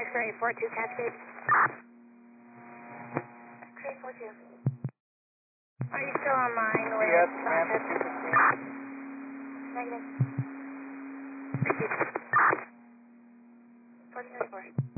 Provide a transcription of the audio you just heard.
X-ray 42 Cascade. X-ray 42. Are you still online with Yes, ma'am. Negative. 4034.